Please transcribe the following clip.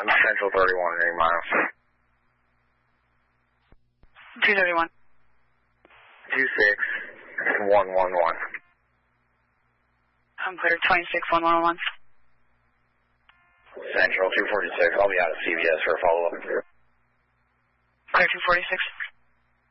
Central 31, 8 miles. 231. 26111. I'm clear, 26111. Central 246, I'll be out of CVS for a follow-up. Clear 246.